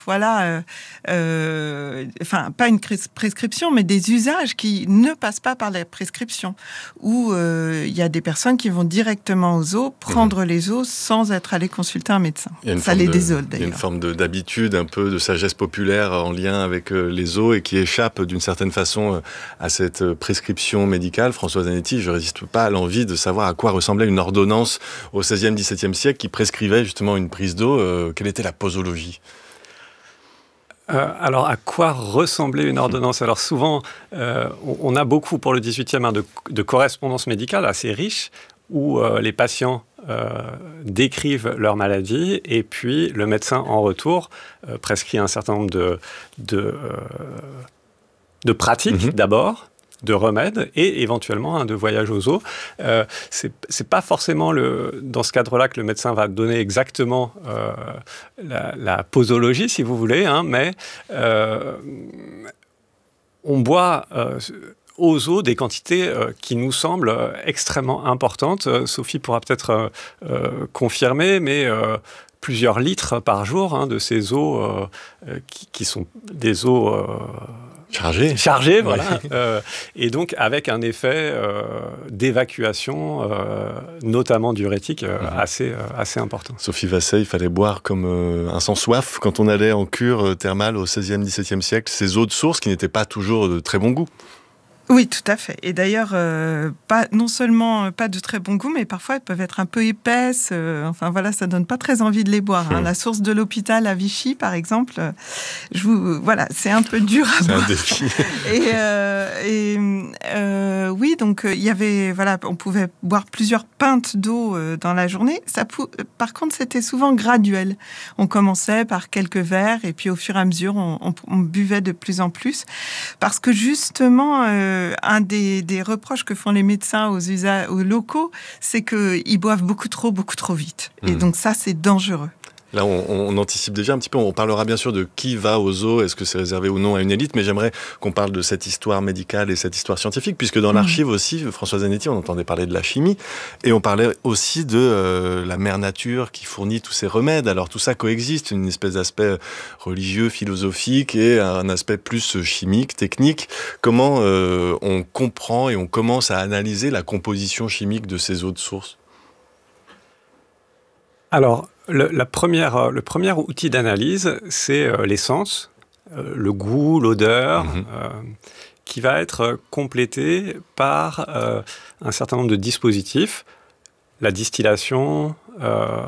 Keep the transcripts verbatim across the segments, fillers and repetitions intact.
voilà, euh, euh, enfin, pas une prescription, mais des usages qui ne passent pas par la prescription, où il euh, y a des personnes qui vont directement aux zoos, prendre mmh. les os sans être allées consulter un médecin. Ça les de, désole, Il d'ailleurs. y a une forme de, d'habitude, un peu de sagesse populaire en lien avec euh, les os et qui échappe d'une certaine façon euh, à cette euh, prescription médicale. Françoise Zanetti, je ne résiste pas à l'envie de savoir à quoi ressemblait une ordonnance au seizième, dix-septième siècle qui prescrivait justement une prise d'eau. Euh, quelle était la posologie ? Euh, alors, à quoi ressemblait une ordonnance ? Alors, souvent, euh, on a beaucoup pour le dix-huitième hein, de, de correspondances médicales assez riches où euh, les patients euh, décrivent leur maladie et puis le médecin, en retour, euh, prescrit un certain nombre de, de, euh, de pratiques mmh. d'abord, de remèdes et éventuellement hein, de voyage aux zoos. Euh, c'est, c'est pas forcément le, dans ce cadre-là que le médecin va donner exactement euh, la, la posologie, si vous voulez, hein, mais euh, on boit euh, aux zoos des quantités euh, qui nous semblent euh, extrêmement importantes. Euh, Sophie pourra peut-être euh, euh, confirmer, mais euh, plusieurs litres par jour hein, de ces eaux euh, euh, qui, qui sont des eaux euh, Chargé. Chargé, voilà. Ouais. Euh, et donc, avec un effet euh, d'évacuation, euh, notamment diurétique, euh, mmh. assez, euh, assez important. Sophie Vasset, il fallait boire comme euh, un sans-soif quand on allait en cure euh, thermale au seizième, dix-septième siècle, ces eaux de source qui n'étaient pas toujours de très bon goût. Oui, tout à fait. Et d'ailleurs, euh, pas, non seulement euh, pas de très bon goût, mais parfois elles peuvent être un peu épaisses. Euh, enfin voilà, ça donne pas très envie de les boire. Hein. Mmh. La source de l'hôpital à Vichy, par exemple, euh, je vous, voilà, c'est un peu dur à c'est boire. C'est un défi. et euh, et euh, oui, donc il euh, y avait, voilà, on pouvait boire plusieurs pintes d'eau euh, dans la journée. Ça, pou- par contre, c'était souvent graduel. On commençait par quelques verres et puis au fur et à mesure, on, on, on buvait de plus en plus, parce que justement. Euh, Un des, des reproches que font les médecins aux, usa- aux locaux, c'est qu'ils boivent beaucoup trop, beaucoup trop vite. Mmh. Et donc ça, c'est dangereux. Là, on, on anticipe déjà un petit peu. On parlera bien sûr de qui va aux zoos, est-ce que c'est réservé ou non à une élite, mais j'aimerais qu'on parle de cette histoire médicale et cette histoire scientifique, puisque dans mmh. l'archive aussi, Françoise Zanetti, on entendait parler de la chimie, et on parlait aussi de euh, la mère nature qui fournit tous ces remèdes. Alors tout ça coexiste, une espèce d'aspect religieux, philosophique, et un aspect plus chimique, technique. Comment euh, on comprend et on commence à analyser la composition chimique de ces eaux de source ? Alors, le, la première, le premier outil d'analyse, c'est euh, les sens, euh, le goût, l'odeur, mmh. euh, qui va être complété par euh, un certain nombre de dispositifs, la distillation, euh,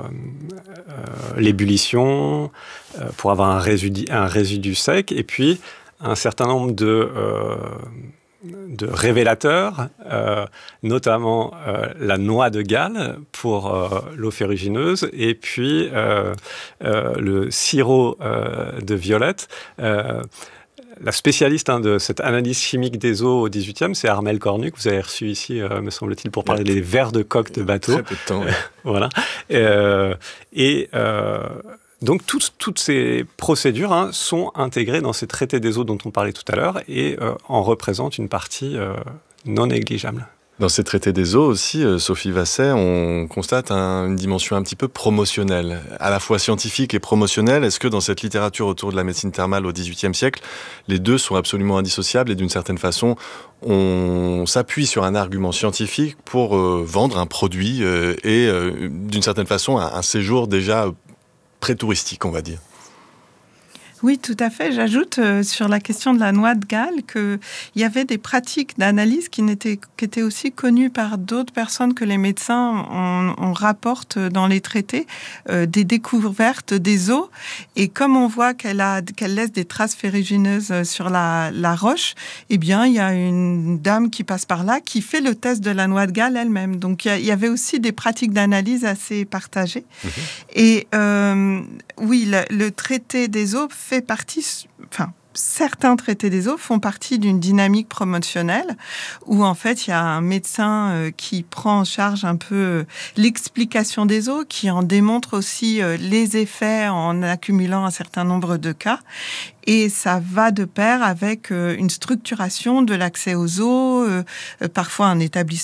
euh, l'ébullition, euh, pour avoir un résidu, un résidu sec, et puis un certain nombre de... Euh, de révélateurs, euh, notamment euh, la noix de Galles pour euh, l'eau ferrugineuse et puis euh, euh, le sirop euh, de violette. Euh, la spécialiste hein, de cette analyse chimique des eaux au dix-huitième, c'est Armelle Cornu, que vous avez reçu ici, euh, me semble-t-il, pour parler ouais. des verres de coque de bateau. Très peu de temps. Ouais. voilà. Euh, et... Euh, Donc, toutes, toutes ces procédures hein, sont intégrées dans ces traités des eaux dont on parlait tout à l'heure et euh, en représentent une partie euh, non négligeable. Dans ces traités des eaux aussi, euh, Sophie Vasset, on constate un, une dimension un petit peu promotionnelle, à la fois scientifique et promotionnelle. Est-ce que dans cette littérature autour de la médecine thermale au dix-huitième siècle, les deux sont absolument indissociables et d'une certaine façon, on s'appuie sur un argument scientifique pour euh, vendre un produit euh, et euh, d'une certaine façon un, un séjour déjà très touristique, on va dire. Oui, tout à fait. J'ajoute euh, sur la question de la noix de Galles qu'il y avait des pratiques d'analyse qui, n'étaient, qui étaient aussi connues par d'autres personnes que les médecins. On, on rapporte dans les traités euh, des découvertes des eaux. Et comme on voit qu'elle, a, qu'elle laisse des traces ferrugineuses sur la, la roche, eh bien, il y a une dame qui passe par là qui fait le test de la noix de Galles elle-même. Donc, il y, a, il y avait aussi des pratiques d'analyse assez partagées. Mmh. Et euh, oui, le, le traité des eaux fait partie, enfin, certains traités des eaux font partie d'une dynamique promotionnelle où en fait il y a un médecin euh, qui prend en charge un peu euh, l'explication des eaux, qui en démontre aussi euh, les effets en accumulant un certain nombre de cas. Et ça va de pair avec euh, une structuration de l'accès aux eaux, euh, euh, parfois un établissement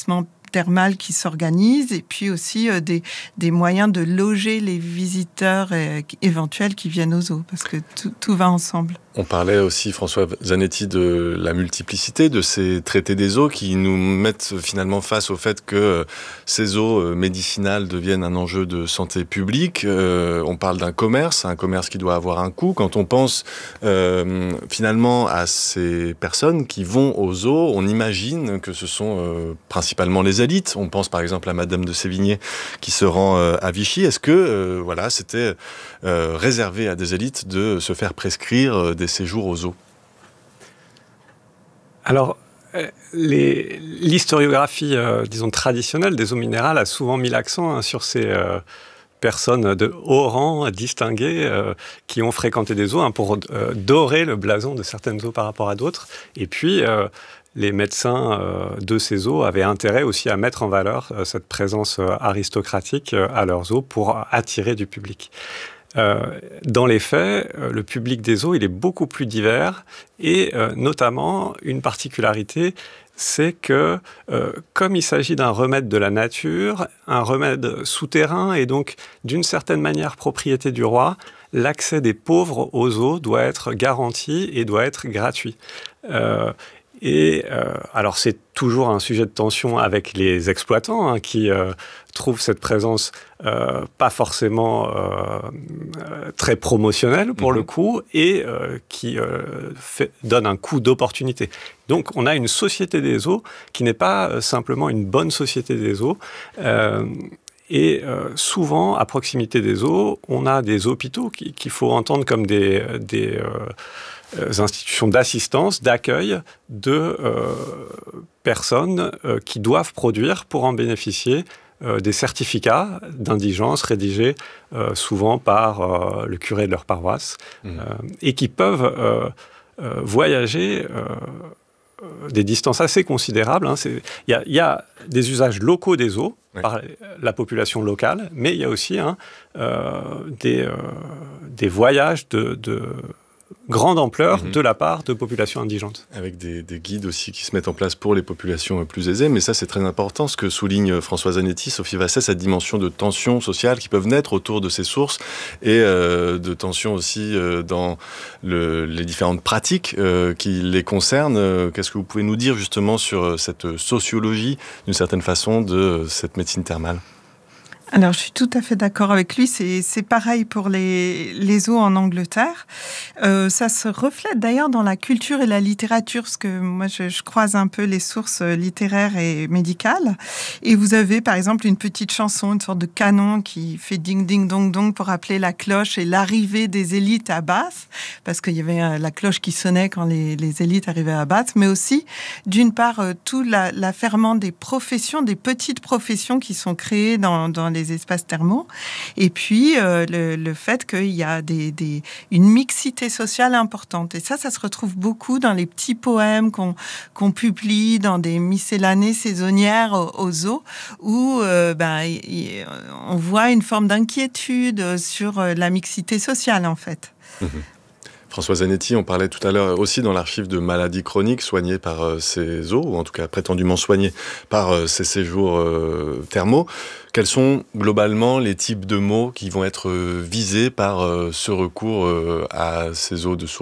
thermales qui s'organisent et puis aussi euh, des, des moyens de loger les visiteurs euh, éventuels qui viennent aux zoos, parce que tout, tout va ensemble. On parlait aussi, François Zanetti, de la multiplicité de ces traités des zoos qui nous mettent finalement face au fait que ces zoos médicinales deviennent un enjeu de santé publique. Euh, on parle d'un commerce, un commerce qui doit avoir un coût. Quand on pense euh, finalement à ces personnes qui vont aux zoos, on imagine que ce sont euh, principalement les élites. On pense par exemple à Madame de Sévigné qui se rend euh, à Vichy. Est-ce que euh, voilà, c'était euh, réservé à des élites de se faire prescrire euh, des séjours aux zoos? Alors, les, l'historiographie, euh, disons, traditionnelle des eaux minérales a souvent mis l'accent hein, sur ces euh, personnes de haut rang, distinguées, euh, qui ont fréquenté des eaux hein, pour euh, dorer le blason de certaines eaux par rapport à d'autres. Et puis, euh, les médecins euh, de ces eaux avaient intérêt aussi à mettre en valeur euh, cette présence euh, aristocratique euh, à leurs eaux pour attirer du public. Euh, dans les faits, euh, le public des zoos, il est beaucoup plus divers et euh, notamment une particularité, c'est que euh, comme il s'agit d'un remède de la nature, un remède souterrain et donc d'une certaine manière propriété du roi, l'accès des pauvres aux zoos doit être garanti et doit être gratuit. Euh, Et euh, alors c'est toujours un sujet de tension avec les exploitants hein, qui euh, trouvent cette présence euh, pas forcément euh, euh, très promotionnelle pour mmh. le coup et euh, qui euh, fait, donne un coût d'opportunité. Donc on a une société des eaux qui n'est pas simplement une bonne société des eaux. Euh, Et euh, souvent, à proximité des eaux, on a des hôpitaux qui, qu'il faut entendre comme des, des euh, institutions d'assistance, d'accueil de euh, personnes euh, qui doivent produire pour en bénéficier euh, des certificats d'indigence rédigés euh, souvent par euh, le curé de leur paroisse mmh. euh, et qui peuvent euh, euh, voyager euh, des distances assez considérables. Hein. Il y, y a des usages locaux des eaux oui. par la population locale, mais il y a aussi hein, euh, des, euh, des voyages de, de grande ampleur mmh. de la part de populations indigentes. Avec des, des guides aussi qui se mettent en place pour les populations plus aisées, mais ça c'est très important, ce que souligne François Zanetti, Sophie Vasset, cette dimension de tensions sociales qui peuvent naître autour de ces sources et euh, de tensions aussi euh, dans le, les différentes pratiques euh, qui les concernent. Euh, qu'est-ce que vous pouvez nous dire justement sur cette sociologie, d'une certaine façon, de cette médecine thermale ? Alors, je suis tout à fait d'accord avec lui. C'est, c'est pareil pour les, les eaux en Angleterre. Euh, ça se reflète d'ailleurs dans la culture et la littérature, parce que moi, je, je croise un peu les sources littéraires et médicales. Et vous avez, par exemple, une petite chanson, une sorte de canon qui fait ding, ding, dong, dong pour appeler la cloche et l'arrivée des élites à Bath, parce qu'il y avait la cloche qui sonnait quand les, les élites arrivaient à Bath, mais aussi, d'une part, tout la, l'affairement des professions, des petites professions qui sont créées dans, dans les les espaces thermaux, et puis euh, le, le fait qu'il y a des, des, une mixité sociale importante. Et ça, ça se retrouve beaucoup dans les petits poèmes qu'on, qu'on publie dans des miscellanées saisonnières aux, aux zoos, où euh, ben, y, y, on voit une forme d'inquiétude sur la mixité sociale, en fait. Mmh. François Zanetti, on parlait tout à l'heure aussi dans l'archive de maladies chroniques soignées par euh, ces eaux, ou en tout cas prétendument soignées par euh, ces séjours euh, thermaux. Quels sont globalement les types de maux qui vont être euh, visés par euh, ce recours euh, à ces eaux de source ?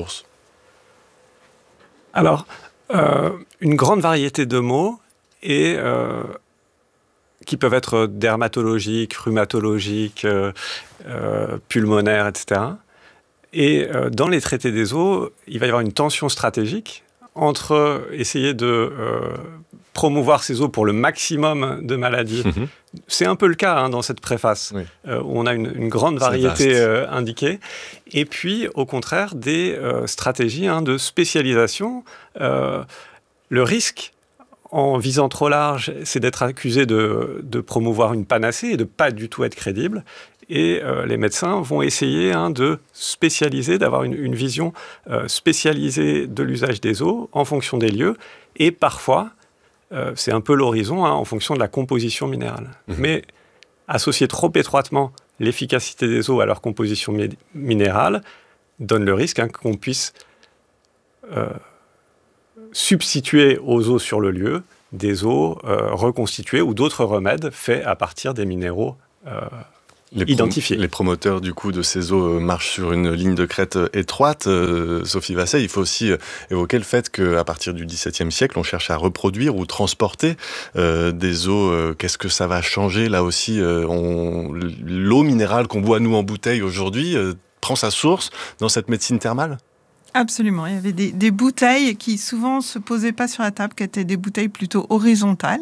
Alors, euh, une grande variété de maux et euh, qui peuvent être dermatologiques, rhumatologiques, euh, euh, pulmonaires, et cetera. Et euh, dans les traités des eaux, il va y avoir une tension stratégique entre essayer de euh, promouvoir ces eaux pour le maximum de maladies. Mmh. C'est un peu le cas hein, dans cette préface, oui. euh, où on a une, une grande variété euh, indiquée. Et puis, au contraire, des euh, stratégies hein, de spécialisation. Euh, le risque, en visant trop large, c'est d'être accusé de, de promouvoir une panacée et de ne pas du tout être crédible. Et euh, les médecins vont essayer hein, de spécialiser, d'avoir une, une vision euh, spécialisée de l'usage des eaux en fonction des lieux. Et parfois, euh, c'est un peu l'horizon hein, en fonction de la composition minérale. Mmh. Mais associer trop étroitement l'efficacité des eaux à leur composition mi- minérale donne le risque hein, qu'on puisse euh, substituer aux eaux sur le lieu des eaux euh, reconstituées ou d'autres remèdes faits à partir des minéraux euh, Les identifiés. Prom- les promoteurs du coup de ces eaux euh, marchent sur une ligne de crête euh, étroite. Euh, Sophie Vasset, il faut aussi euh, évoquer le fait qu'à partir du dix-septième siècle, on cherche à reproduire ou transporter euh, des eaux. Euh, qu'est-ce que ça va changer là aussi euh, on, L'eau minérale qu'on boit nous en bouteille aujourd'hui euh, prend sa source dans cette médecine thermale ? Absolument. Il y avait des, des bouteilles qui souvent se posaient pas sur la table, qui étaient des bouteilles plutôt horizontales.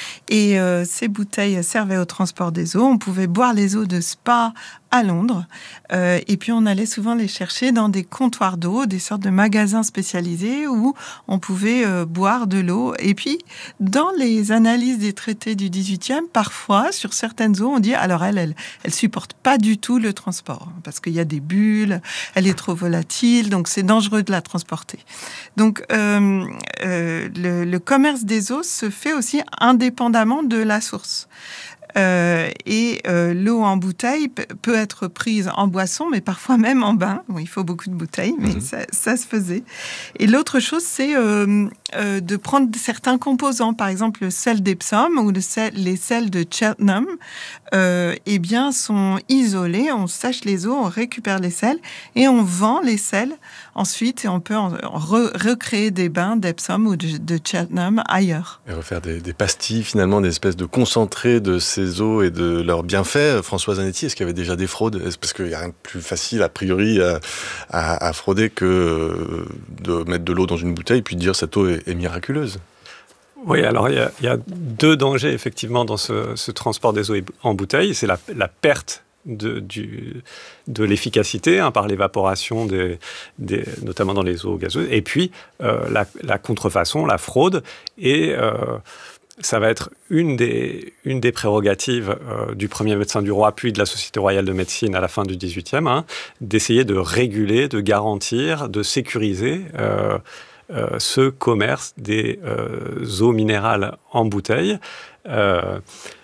Et euh, ces bouteilles servaient au transport des eaux. On pouvait boire les eaux de Spa à Londres. Euh, et puis, on allait souvent les chercher dans des comptoirs d'eau, des sortes de magasins spécialisés où on pouvait euh, boire de l'eau. Et puis, dans les analyses des traités du dix-huitième, parfois, sur certaines eaux, on dit, alors elle, elle, elle supporte pas du tout le transport parce qu'il y a des bulles, elle est trop volatile, donc c'est dangereux de la transporter. Donc, euh, euh, le, le commerce des eaux se fait aussi indépendamment de la source. Euh, et euh, l'eau en bouteille p- peut être prise en boisson, mais parfois même en bain. Bon, il faut beaucoup de bouteilles, mais mmh. ça, ça se faisait. Et l'autre chose, c'est euh, euh, de prendre certains composants, par exemple le sel d'Epsom ou le sel, les sels de Cheltenham, euh, eh bien, sont isolés. On sèche les eaux, on récupère les sels et on vend les sels ensuite. Et on peut en, en re- recréer des bains d'Epsom ou de, de Cheltenham ailleurs. Et refaire des, des pastilles, finalement, des espèces de concentrés de ces eaux et de leurs bienfaits. Françoise Zanetti, est-ce qu'il y avait déjà des fraudes ? Est-ce parce qu'il n'y a rien de plus facile, a priori, à, à, à frauder que de mettre de l'eau dans une bouteille et puis de dire cette eau est, est miraculeuse ? Oui, alors il y, a, il y a deux dangers, effectivement, dans ce, ce transport des eaux en bouteille. C'est la, la perte de, du, de l'efficacité hein, par l'évaporation, des, des, notamment dans les eaux gazeuses, et puis euh, la, la contrefaçon, la fraude, et... Euh, ça va être une des, une des prérogatives euh, du premier médecin du roi, puis de la Société royale de médecine à la fin du dix-huitième, hein, d'essayer de réguler, de garantir, de sécuriser euh, euh, ce commerce des euh, eaux minérales en bouteille, euh,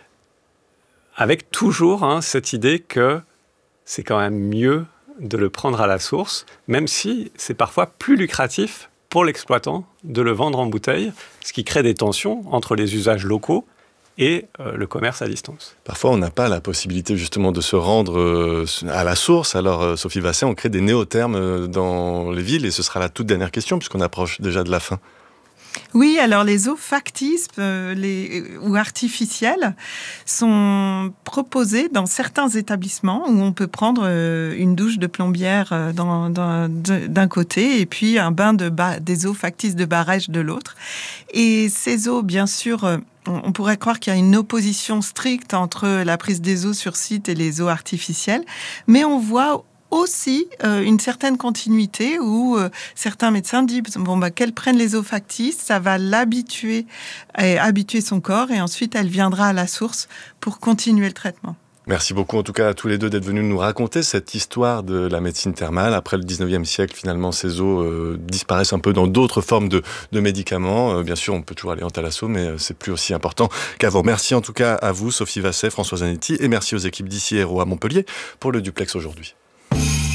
avec toujours hein, cette idée que c'est quand même mieux de le prendre à la source, même si c'est parfois plus lucratif pour l'exploitant de le vendre en bouteille, ce qui crée des tensions entre les usages locaux et euh, le commerce à distance. Parfois, on n'a pas la possibilité justement de se rendre euh, à la source. Alors, euh, Sophie Vasset, on crée des néothermes euh, dans les villes et ce sera la toute dernière question puisqu'on approche déjà de la fin. Oui, alors les eaux factices euh, les, ou artificielles sont proposées dans certains établissements où on peut prendre euh, une douche de plombière dans, dans, d'un côté et puis un bain de ba- des eaux factices de barrage de l'autre. Et ces eaux, bien sûr, euh, on pourrait croire qu'il y a une opposition stricte entre la prise des eaux sur site et les eaux artificielles, mais on voit aussi euh, une certaine continuité où euh, certains médecins disent bon bah qu'elle prenne les eaux factices, ça va l'habituer et habituer son corps et ensuite elle viendra à la source pour continuer le traitement. Merci beaucoup en tout cas à tous les deux d'être venus nous raconter cette histoire de la médecine thermale. Après le dix-neuvième siècle, finalement, ces eaux euh, disparaissent un peu dans d'autres formes de, de médicaments. Euh, bien sûr, on peut toujours aller en thalasso, mais euh, c'est plus aussi important qu'avant. Merci en tout cas à vous, Sophie Vasset, Françoise Zanetti, et merci aux équipes d'I C I R O à Montpellier pour le duplex aujourd'hui.